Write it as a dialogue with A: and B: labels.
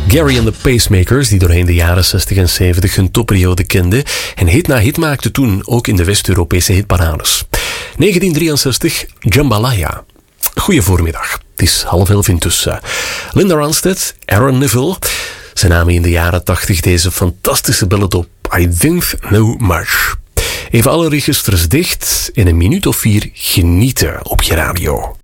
A: Gary and the Pacemakers, die doorheen de jaren 60 en 70 hun topperiode kenden en hit na hit maakten toen ook in de West-Europese hitparades. 1963, Jambalaya. Goeie voormiddag. Het is 10:30 intussen. Linda Ronstadt, Aaron Neville. Ze namen in de jaren 80 deze fantastische ballad op. I Think No Much. Even alle registers dicht. In een minuut of 4 genieten op je radio.